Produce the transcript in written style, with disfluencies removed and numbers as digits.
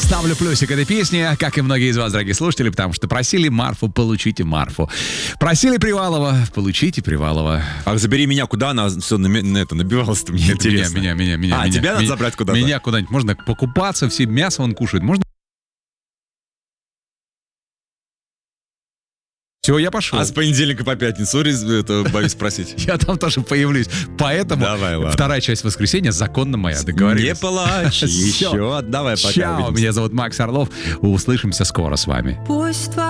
Ставлю плюсик этой песне, как и многие из вас, дорогие слушатели, потому что просили Марфу, получите Марфу. Просили Привалова, получите Привалова. А забери меня куда? Она все набивалась-то, мне интересно. Меня. Тебя надо забрать куда-то? Меня куда-нибудь. Можно покупаться, все мясо он кушает. Можно. Все, я пошел. А с понедельника по пятницу, боюсь спросить. Я там тоже появлюсь. Поэтому вторая часть воскресенья законно моя. Договорились? Не плачь. Еще. Давай пока. Чао, меня зовут Макс Орлов. Услышимся скоро с вами.